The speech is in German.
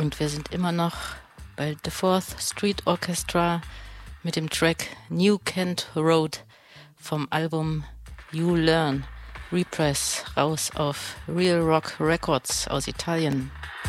Und wir sind immer noch bei The Fourth Street Orchestra mit dem Track New Kent Road vom Album You Learn, Repress, raus auf Real Rock Records aus Italien.